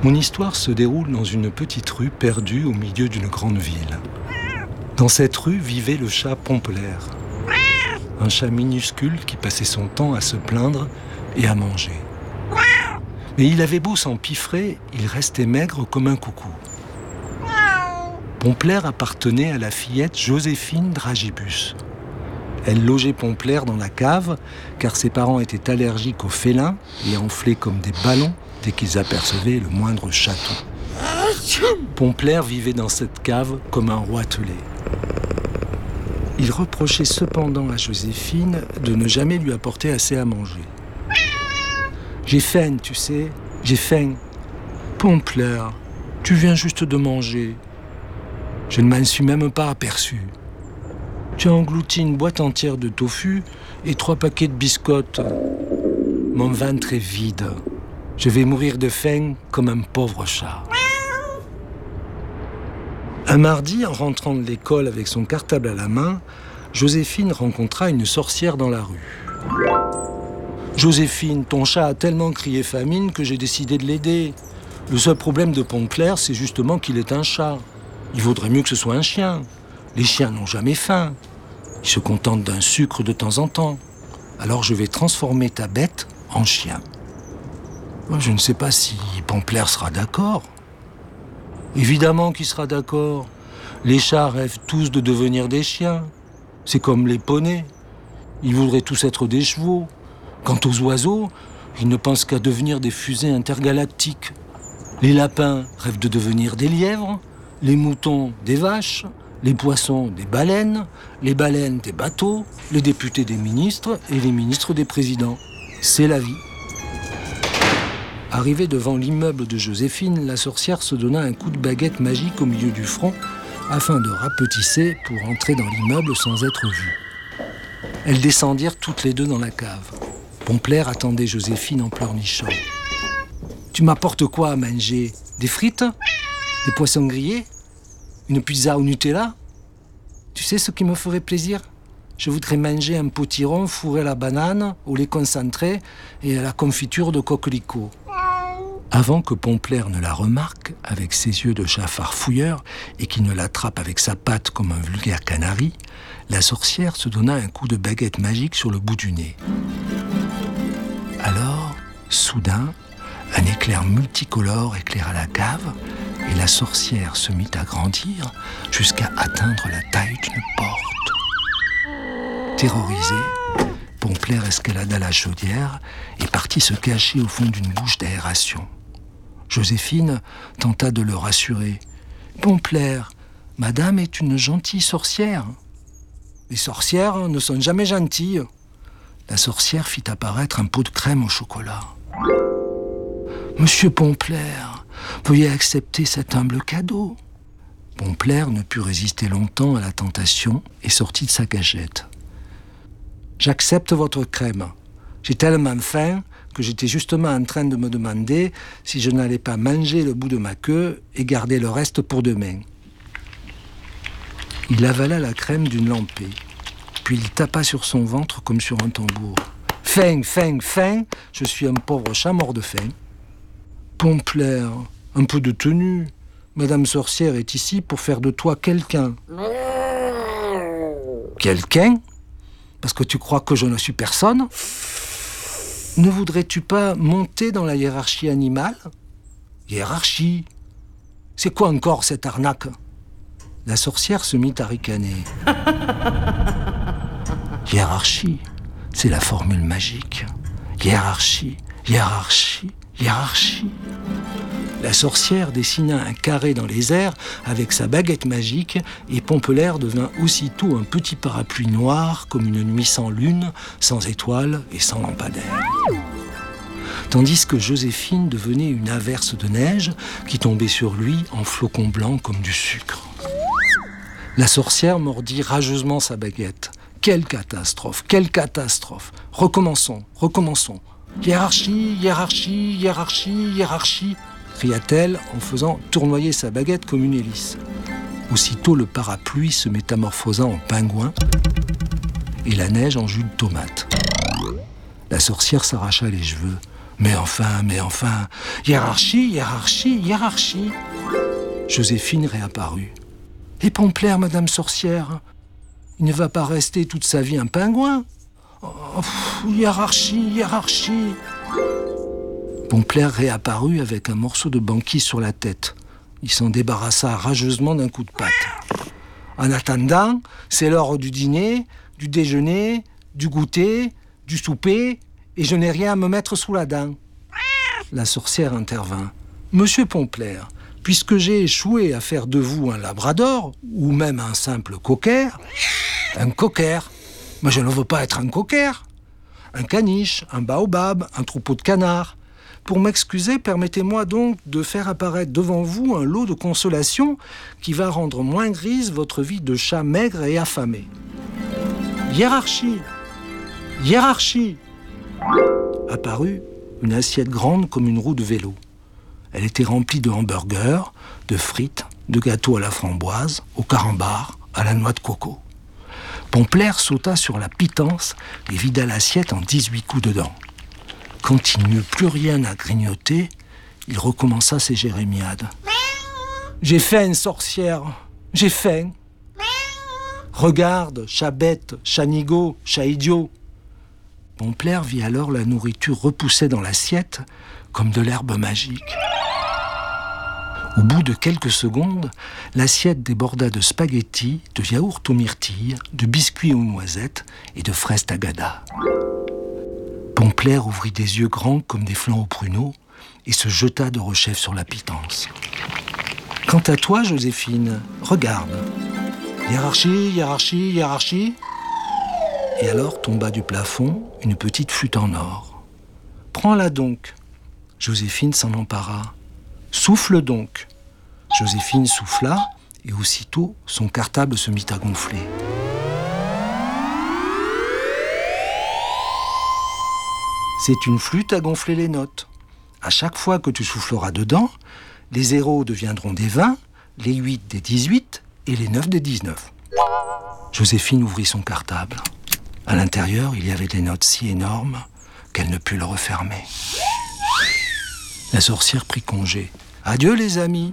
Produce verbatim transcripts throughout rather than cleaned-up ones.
Mon histoire se déroule dans une petite rue perdue au milieu d'une grande ville. Dans cette rue vivait le chat Pompelaire, un chat minuscule qui passait son temps à se plaindre et à manger. Mais il avait beau s'empiffrer, il restait maigre comme un coucou. Pompelaire appartenait à la fillette Joséphine Dragibus. Elle logeait Pompelaire dans la cave, car ses parents étaient allergiques aux félins et enflaient comme des ballons dès qu'ils apercevaient le moindre chaton. Pompelaire vivait dans cette cave comme un roitelet. Il reprochait cependant à Joséphine de ne jamais lui apporter assez à manger. « J'ai faim, tu sais, j'ai faim. Pompelaire, tu viens juste de manger. Je ne m'en suis même pas aperçu. Tu as englouti une boîte entière de tofu et trois paquets de biscottes. Mon ventre est vide. Je vais mourir de faim comme un pauvre chat. » Un mardi, en rentrant de l'école avec son cartable à la main, Joséphine rencontra une sorcière dans la rue. « Joséphine, ton chat a tellement crié famine que j'ai décidé de l'aider. Le seul problème de Pompelaire, c'est justement qu'il est un chat. Il vaudrait mieux que ce soit un chien. Les chiens n'ont jamais faim. Ils se contentent d'un sucre de temps en temps. Alors je vais transformer ta bête en chien. » Je ne sais pas si Pompelaire sera d'accord. Évidemment qu'il sera d'accord. Les chats rêvent tous de devenir des chiens. C'est comme les poneys. Ils voudraient tous être des chevaux. Quant aux oiseaux, ils ne pensent qu'à devenir des fusées intergalactiques. Les lapins rêvent de devenir des lièvres, les moutons des vaches, les poissons des baleines, les baleines des bateaux, les députés des ministres et les ministres des présidents. C'est la vie. Arrivée devant l'immeuble de Joséphine, la sorcière se donna un coup de baguette magique au milieu du front afin de rapetisser pour entrer dans l'immeuble sans être vue. Elles descendirent toutes les deux dans la cave. Pompelaire attendait Joséphine en pleurnichant. « Tu m'apportes quoi à manger ? Des frites ? Des poissons grillés ? Une pizza au Nutella ? Tu sais ce qui me ferait plaisir ? Je voudrais manger un potiron fourré à la banane, au lait concentré et à la confiture de coquelicot. » Avant que Pompelaire ne la remarque, avec ses yeux de chat farfouilleur, et qu'il ne l'attrape avec sa patte comme un vulgaire canari, la sorcière se donna un coup de baguette magique sur le bout du nez. Alors, soudain, un éclair multicolore éclaira la cave, et la sorcière se mit à grandir jusqu'à atteindre la taille d'une porte. Terrorisé, Pompelaire escalada la chaudière et partit se cacher au fond d'une bouche d'aération. Joséphine tenta de le rassurer. « Pompelaire, madame est une gentille sorcière. »« Les sorcières ne sont jamais gentilles. » La sorcière fit apparaître un pot de crème au chocolat. « Monsieur Pompelaire, veuillez accepter cet humble cadeau. » Pompelaire ne put résister longtemps à la tentation et sortit de sa cachette. « J'accepte votre crème. J'ai tellement faim que j'étais justement en train de me demander si je n'allais pas manger le bout de ma queue et garder le reste pour demain. » Il avala la crème d'une lampée, puis il tapa sur son ventre comme sur un tambour. « Faim, faim, faim, je suis un pauvre chat mort de faim. »« Pompelaire, un peu de tenue. Madame sorcière est ici pour faire de toi quelqu'un. »« Quelqu'un ? Parce que tu crois que je ne suis personne ? Ne voudrais-tu pas monter dans la hiérarchie animale ? » ?»« Hiérarchie ? C'est quoi encore cette arnaque ?» La sorcière se mit à ricaner. « Hiérarchie, c'est la formule magique. Hiérarchie, hiérarchie, hiérarchie. » La sorcière dessina un carré dans les airs avec sa baguette magique et Pompelaire devint aussitôt un petit parapluie noir comme une nuit sans lune, sans étoiles et sans lampadaire. Tandis que Joséphine devenait une averse de neige qui tombait sur lui en flocons blancs comme du sucre. La sorcière mordit rageusement sa baguette. Quelle catastrophe, quelle catastrophe. Recommençons, recommençons. Hiérarchie, hiérarchie, hiérarchie, hiérarchie, cria-t-elle en faisant tournoyer sa baguette comme une hélice. Aussitôt, le parapluie se métamorphosa en pingouin et la neige en jus de tomate. La sorcière s'arracha les cheveux. Mais enfin, mais enfin, hiérarchie, hiérarchie, hiérarchie. Joséphine réapparut. Et Pomplaire, madame sorcière, il ne va pas rester toute sa vie un pingouin. Oh, pff, hiérarchie, hiérarchie. Pomplaire réapparut avec un morceau de banquise sur la tête. Il s'en débarrassa rageusement d'un coup de patte. En attendant, c'est l'heure du dîner, du déjeuner, du goûter, du souper, et je n'ai rien à me mettre sous la dent. La sorcière intervint. Monsieur Pomplaire, puisque j'ai échoué à faire de vous un labrador, ou même un simple cocker, un cocker, mais je ne veux pas être un cocker, un caniche, un baobab, un troupeau de canards. Pour m'excuser, permettez-moi donc de faire apparaître devant vous un lot de consolation qui va rendre moins grise votre vie de chat maigre et affamé. Hiérarchie, hiérarchie. Apparut une assiette grande comme une roue de vélo. Elle était remplie de hamburgers, de frites, de gâteaux à la framboise, au carambar, à la noix de coco. Pomplaire sauta sur la pitance et vida l'assiette en dix-huit coups dedans. Quand il n'eut plus rien à grignoter, il recommença ses jérémiades. « J'ai faim, sorcière, j'ai faim. Regarde, chat bête, chat nigaud, chat idiot. » Pomplaire vit alors la nourriture repousser dans l'assiette comme de l'herbe magique. Au bout de quelques secondes, l'assiette déborda de spaghettis, de yaourt aux myrtilles, de biscuits aux noisettes et de fraises tagada. Pomplaire ouvrit des yeux grands comme des flancs aux pruneaux et se jeta de rechef sur la pitance. « Quant à toi, Joséphine, regarde. Hiérarchie, hiérarchie, hiérarchie. » Et alors tomba du plafond une petite flûte en or. « Prends-la donc. » Joséphine s'en empara. « Souffle donc. » Joséphine souffla et aussitôt son cartable se mit à gonfler. C'est une flûte à gonfler les notes. À chaque fois que tu souffleras dedans, les zéros deviendront des vingt, les huit des dix-huit et les neuf des dix-neuf. Joséphine ouvrit son cartable. À l'intérieur, il y avait des notes si énormes qu'elle ne put le refermer. La sorcière prit congé. Adieu les amis.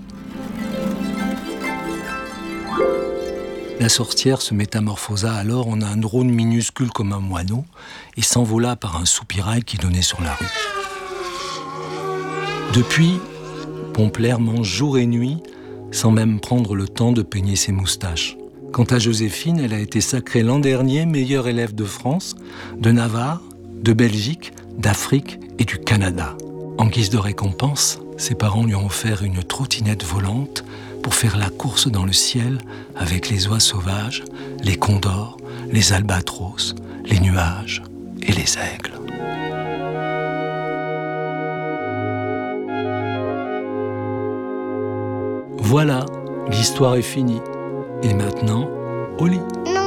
La sorcière se métamorphosa alors en un drone minuscule comme un moineau et s'envola par un soupirail qui donnait sur la rue. Depuis, Pomplaire mange jour et nuit sans même prendre le temps de peigner ses moustaches. Quant à Joséphine, elle a été sacrée l'an dernier meilleure élève de France, de Navarre, de Belgique, d'Afrique et du Canada. En guise de récompense, ses parents lui ont offert une trottinette volante pour faire la course dans le ciel avec les oies sauvages, les condors, les albatros, les nuages et les aigles. Voilà, l'histoire est finie. Et maintenant, au lit.